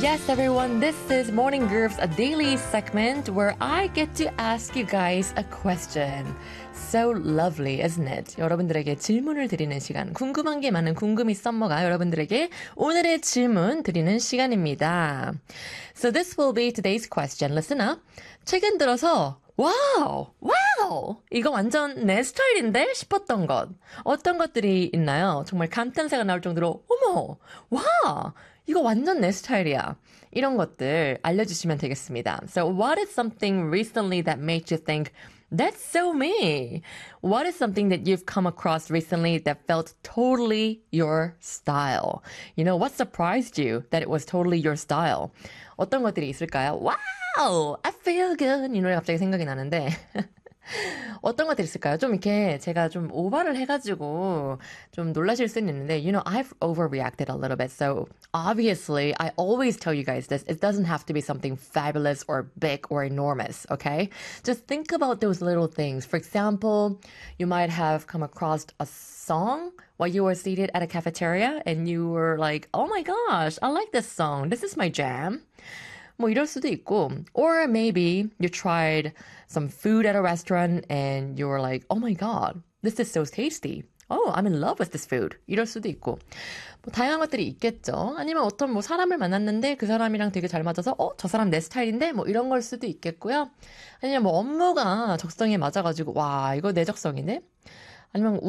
Yes, everyone, this is Morning Grooves, a daily segment where I get to ask you guys a question. So lovely, isn't it? 여러분들에게 질문을 드리는 시간. 궁금한 게 많은 궁금이 썸머가 여러분들에게 오늘의 질문 드리는 시간입니다. So this will be today's question. Listen up. 최근 들어서 와우! 와우! 이거 완전 내 스타일인데? 싶었던 것. 어떤 것들이 있나요? 정말 감탄사가 나올 정도로 어머! 와! 이거 완전 내 스타일이야. 이런 것들 알려주시면 되겠습니다. So what is something recently that made you think that's so me? What is something that you've come across recently that felt totally your style? You know, what surprised you that it was totally your style? 어떤 것들이 있을까요? Wow! I feel good! 이 노래 갑자기 생각이 나는데 어떤 것들이 있을까요? 좀 이렇게 제가 좀 오버를 해가지고 좀 놀라실 수는 있는데 you know, I've overreacted a little bit. So obviously, I always tell you guys this. It doesn't have to be something fabulous or big or enormous, okay? Just think about those little things. For example, you might have come across a song while you were seated at a cafeteria and you were like, oh my gosh, I like this song. This is my jam. 뭐 이럴 수도 있고, or maybe you tried some food at a restaurant and you were like, oh my god, this is so tasty. Oh, I'm in love with this food. 이럴 수도 있고. 뭐 다양한 것들이 있겠죠. 아니면 어떤 뭐 사람을 만났는데 그 사람이랑 되게 잘 맞아서 저 사람 내 스타일인데 뭐 이런 걸 수도 있겠고요. 아니면 뭐 업무가 적성에 맞아가지고 와, 이거 내 적성이네. 아니면